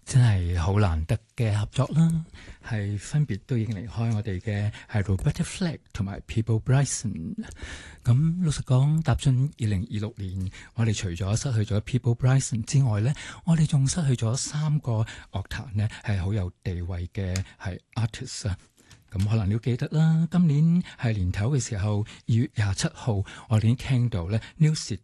真係好難得嘅合作啦，係分別都已經離開我哋嘅係 Roberta Flack 同埋 Peabo Bryson。咁老實講，踏進2026年，我哋除咗失去咗 Peabo Bryson 之外呢，我哋仲失去咗3個樂壇呢係好有地位嘅係 artist 啊。咁可能你要記得啦，今年係年頭嘅時候，2月27號，我哋已經聽到咧 Neil Sedaka